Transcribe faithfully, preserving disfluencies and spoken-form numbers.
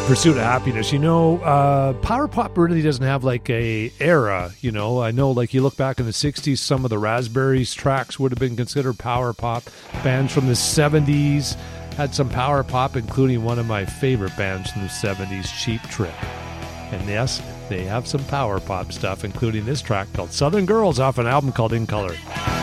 Pursuit of Happiness. You know, uh, power pop really doesn't have like a era, you know. I know like you look back in the sixties, some of the Raspberries tracks would have been considered power pop. Bands from the seventies had some power pop, including one of my favorite bands from the seventies, Cheap Trick. And yes, they have some power pop stuff, including this track called Southern Girls off an album called In Color.